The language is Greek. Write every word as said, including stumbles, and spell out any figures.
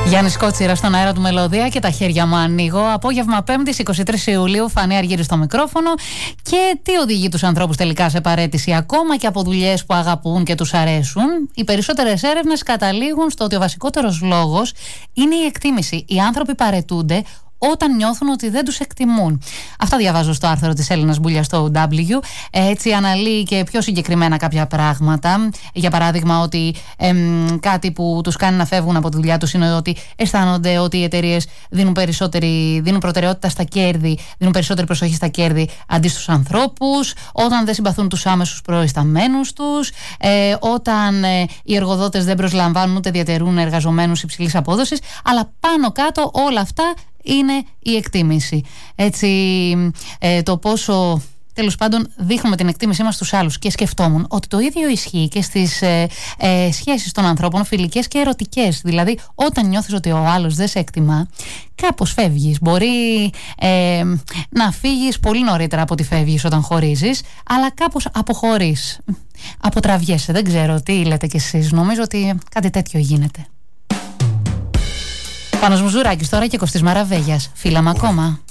Γιάννης Κότσιρας στον αέρα του Μελωδία και τα χέρια μου ανοίγω. Απόγευμα Πέμπτης, εικοστή τρίτη Ιουλίου, Φανή Αργύρη στο μικρόφωνο. Και τι οδηγεί τους ανθρώπους τελικά σε παραίτηση, ακόμα και από δουλειές που αγαπούν και τους αρέσουν? Οι περισσότερες έρευνες καταλήγουν στο ότι ο βασικότερος λόγος είναι η εκτίμηση. Οι άνθρωποι παραιτούνται όταν νιώθουν ότι δεν τους εκτιμούν. Αυτά διαβάζω στο άρθρο της Έλληνας Μπούλιας στο W. Έτσι αναλύει και πιο συγκεκριμένα κάποια πράγματα. Για παράδειγμα, ότι εμ, κάτι που τους κάνει να φεύγουν από τη δουλειά τους είναι ότι αισθάνονται ότι οι εταιρείες δίνουν, δίνουν προτεραιότητα στα κέρδη, δίνουν περισσότερη προσοχή στα κέρδη αντί στους ανθρώπους, όταν δεν συμπαθούν τους άμεσους προϊσταμένους τους, ε, όταν ε, οι εργοδότες δεν προσλαμβάνουν ούτε διατηρούν εργαζομένους υψηλής απόδοσης, αλλά πάνω κάτω όλα αυτά είναι η εκτίμηση. Έτσι, ε, το πόσο τέλος πάντων δείχνουμε την εκτίμησή μας στους άλλους. Και σκεφτόμουν ότι το ίδιο ισχύει και στις ε, ε, σχέσεις των ανθρώπων, φιλικές και ερωτικές. Δηλαδή, όταν νιώθεις ότι ο άλλος δεν σε εκτιμά, κάπως φεύγεις. Μπορεί ε, να φύγεις πολύ νωρίτερα από ότι φεύγεις όταν χωρίζεις, αλλά κάπως αποχωρείς. Αποτραβιέσαι. Δεν ξέρω τι λέτε κι εσείς. Νομίζω ότι κάτι τέτοιο γίνεται. Πάνος Μουζουράκης τώρα και Κωστής Μαραβέγιας. Φύλαμε ακόμα.